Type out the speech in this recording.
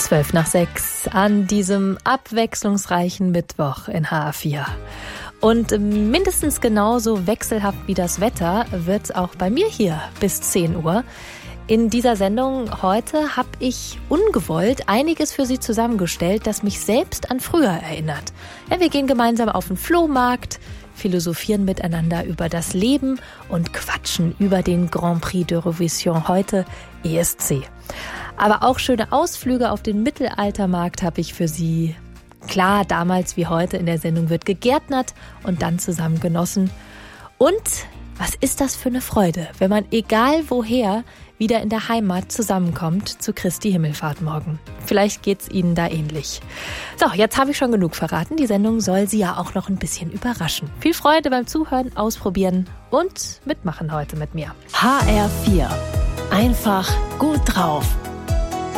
5:12 an diesem abwechslungsreichen Mittwoch in HR4. Und mindestens genauso wechselhaft wie das Wetter wird's auch bei mir hier bis 10 Uhr. In dieser Sendung heute habe ich ungewollt einiges für Sie zusammengestellt, das mich selbst an früher erinnert. Ja, wir gehen gemeinsam auf den Flohmarkt, philosophieren miteinander über das Leben und quatschen über den Grand Prix d'Eurovision, heute ESC. Aber auch schöne Ausflüge auf den Mittelaltermarkt habe ich für Sie. Klar, damals wie heute in der Sendung wird gegärtnert und dann zusammen genossen. Und was ist das für eine Freude, wenn man egal woher wieder in der Heimat zusammenkommt zu Christi Himmelfahrt morgen. Vielleicht geht's Ihnen da ähnlich. So, jetzt habe ich schon genug verraten. Die Sendung soll Sie ja auch noch ein bisschen überraschen. Viel Freude beim Zuhören, Ausprobieren und Mitmachen heute mit mir. HR4. Einfach gut drauf.